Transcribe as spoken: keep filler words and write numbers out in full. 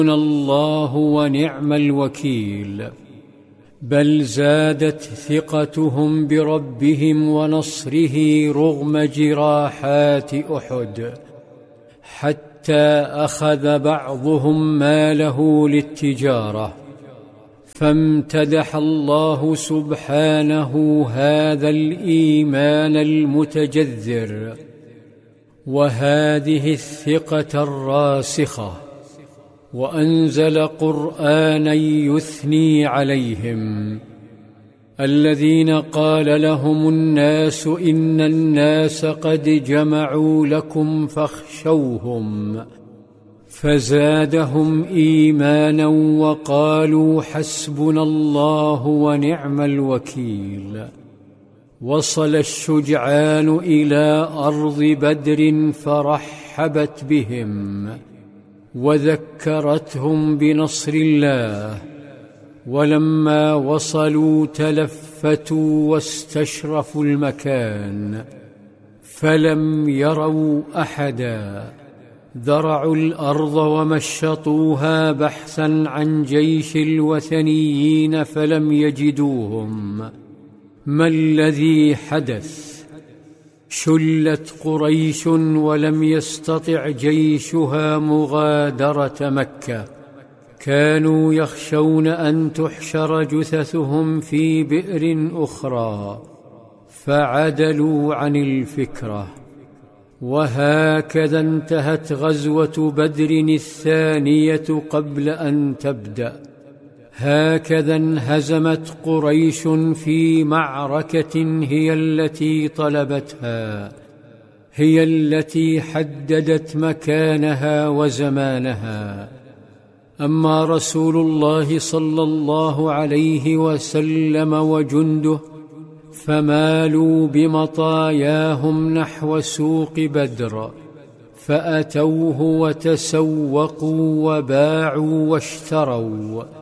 الله ونعم الوكيل. بل زادت ثقتهم بربهم ونصره رغم جراحات أحد، حتى أخذ بعضهم ماله للتجارة. فامتدح الله سبحانه هذا الإيمان المتجذر وهذه الثقة الراسخة، وأنزل قرآنا يثني عليهم: الذين قال لهم الناس إن الناس قد جمعوا لكم فاخشوهم، فزادهم إيمانا وقالوا حسبنا الله ونعم الوكيل. وصل الشجعان إلى أرض بدر فرحبت بهم وذكرتهم بنصر الله، ولما وصلوا تلفتوا واستشرفوا المكان فلم يروا أحدا، ذرعوا الأرض ومشطوها بحثا عن جيش الوثنيين فلم يجدوهم. ما الذي حدث؟ شلت قريش ولم يستطع جيشها مغادرة مكة. كانوا يخشون أن تحشر جثثهم في بئر أخرى فعدلوا عن الفكرة. وهكذا انتهت غزوة بدر الثانية قبل أن تبدأ. هكذا انهزمت قريش في معركة هي التي طلبتها، هي التي حددت مكانها وزمانها. أما رسول الله صلى الله عليه وسلم وجنده فمالوا بمطاياهم نحو سوق بدر، فأتوه وتسوقوا وباعوا واشتروا.